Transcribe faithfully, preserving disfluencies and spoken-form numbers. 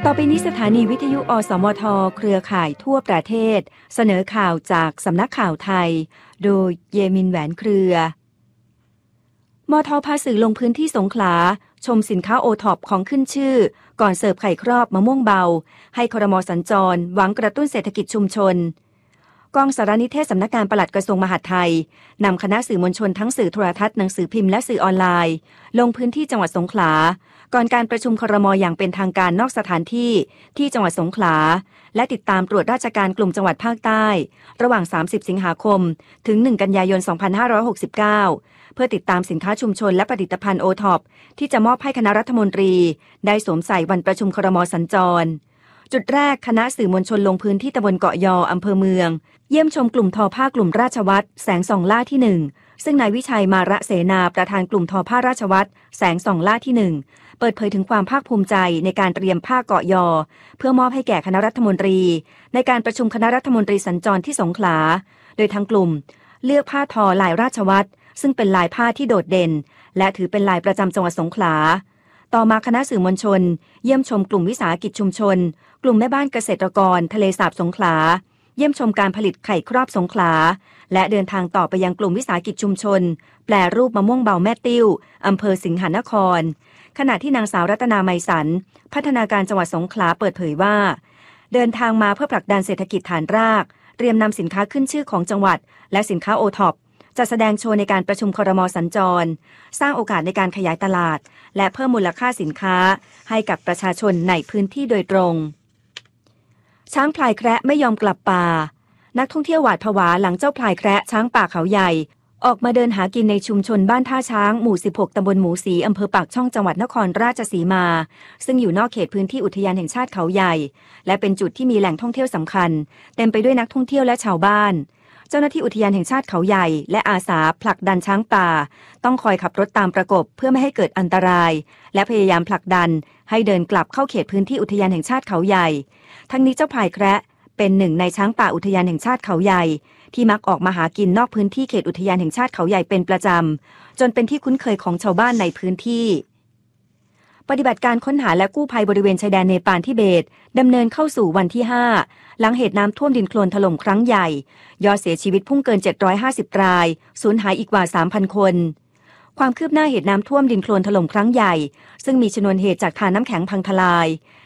ต่อไปนี้สถานีวิทยุอสมทเครือข่ายทั่วประเทศเสนอข่าวจากสำนักข่าวไทยโดยเยมินแหวนเครือมทพาสื่อลงพื้นที่สงขลาชมสินค้าโอท็อปของขึ้นชื่อก่อนเสิร์ฟไข่ครอบมะม่วงเบาให้ครม.สัญจรหวังกระตุ้นเศรษฐกิจชุมชนกองสารนิเทศสำนักงานปลัดกระทรวงมหาดไทยนำคณะสื่อมวลชนทั้งสื่อโทรทัศน์หนังสือพิมพ์และสื่อออนไลน์ลงพื้นที่จังหวัดสงขลาก่อนการประชุมครม.อย่างเป็นทางการนอกสถานที่ที่จังหวัดสงขลาและติดตามตรวจราชการกลุ่มจังหวัดภาคใต้ระหว่างสามสิบสิงหาคมถึงหนึ่งกันยายนสองพันห้าร้อยหกสิบเก้าเพื่อติดตามสินค้าชุมชนและผลิตภัณฑ์โอท็อปที่จะมอบให้คณะรัฐมนตรีได้สวมใส่วันประชุมครม.สัญจรจุดแรกคณะสื่อมวลชนลงพื้นที่ตำบลเกาะยออำเภอเมืองเยี่ยมชมกลุ่มทอผ้ากลุ่มราชวัตรแสงส่องล่าที่หนึ่งซึ่งนายวิชัยมาระเสนาประธานกลุ่มทอผ้าราชวัตรแสงส่องล่าที่หนึ่งเปิดเผยถึงความภาคภูมิใจในการเตรียมผ้าเกาะยอเพื่อมอบให้แก่คณะรัฐมนตรีในการประชุมคณะรัฐมนตรีสัญจรที่สงขลาโดยทางกลุ่มเลือกผ้าทอลายราชวัตรซึ่งเป็นลายผ้าที่โดดเด่นและถือเป็นลายประจำจังหวัดสงขลาต่อมาคณะสื่อมวลชนเยี่ยมชมกลุ่มวิสาหกิจชุมชนกลุ่มแม่บ้านเกษตรกรทะเลสาบสงขลาเยี่ยมชมการผลิตไข่ครอบสงขลาและเดินทางต่อไปยังกลุ่มวิสาหกิจชุมชนแปรรูปมะม่วงเบาแม่ติ้วอำเภอสิงหนครขณะที่นางสาวรัตนาไมสันพัฒนาการจังหวัดสงขลาเปิดเผยว่าเดินทางมาเพื่อผลักดันเศรษฐกิจฐานรากเตรียมนำสินค้าขึ้นชื่อของจังหวัดและสินค้าโอท็อปจะแสดงโชว์ในการประชุมครม.สัญจรสร้างโอกาสในการขยายตลาดและเพิ่มมูลค่าสินค้าให้กับประชาชนในพื้นที่โดยตรงช้างพลายแคระไม่ยอมกลับป่านักท่องเที่ยวหวาดผวาหลังเจ้าพลายแคระช้างป่าเขาใหญ่ออกมาเดินหากินในชุมชนบ้านท่าช้างหมู่สิบหกตำบลหมูสีอำเภอปากช่องจังหวัดนครราชสีมาซึ่งอยู่นอกเขตพื้นที่อุทยานแห่งชาติเขาใหญ่และเป็นจุดที่มีแหล่งท่องเที่ยวสำคัญเต็มไปด้วยนักท่องเที่ยวและชาวบ้านเจ้าหน้าที่อุทยานแห่งชาติเขาใหญ่และอาสาผลักดันช้างป่าต้องคอยขับรถตามประกบเพื่อไม่ให้เกิดอันตรายและพยายามผลักดันให้เดินกลับเข้าเขตพื้นที่อุทยานแห่งชาติเขาใหญ่ทั้งนี้เจ้าพลายแคระเป็นหนึ่งในช้างป่าอุทยานแห่งชาติเขาใหญ่ที่มักออกมาหากินนอกพื้นที่เขตอุทยานแห่งชาติเขาใหญ่เป็นประจำจนเป็นที่คุ้นเคยของชาวบ้านในพื้นที่ปฏิบัติการค้นหาและกู้ภัยบริเวณชายแดนเนปาลทิเบตดำเนินเข้าสู่วันที่ห้าหลังเหตุน้ำท่วมดินโคลนถล่มครั้งใหญ่ยอดเสียชีวิตพุ่งเกินเจ็ดร้อยห้าสิบรายสูญหายอีกกว่า สามพัน คนความคืบหน้าเหตุน้ำท่วมดินโคลนถล่มครั้งใหญ่ซึ่งมีชนวนเหตุจากทานน้ำแข็งพังทลาย